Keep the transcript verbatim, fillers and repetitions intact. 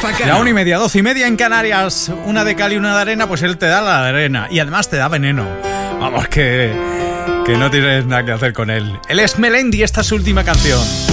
Facano. La una y media, doce y media en Canarias. Una de cal y una de arena, pues él te da la de arena. Y además te da veneno. Vamos, que, que no tienes nada que hacer con él. Él es Melendi, esta es su última canción.